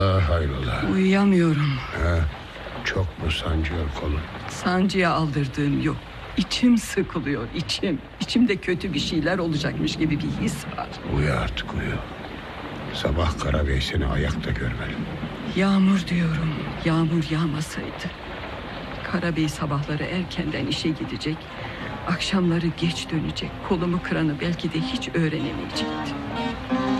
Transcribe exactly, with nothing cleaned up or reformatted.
Ah, hayrola? Uyuyamıyorum. Ha, çok mu sancıyor kolun? Sancıya aldırdığım yok. İçim sıkılıyor, içim. İçimde kötü bir şeyler olacakmış gibi bir his var. Uyu artık, uyu. Sabah Karabey seni ayakta görmeli. Yağmur diyorum, yağmur yağmasaydı. Karabey sabahları erkenden işe gidecek, akşamları geç dönecek. Kolumu kıranı belki de hiç öğrenemeyecekti.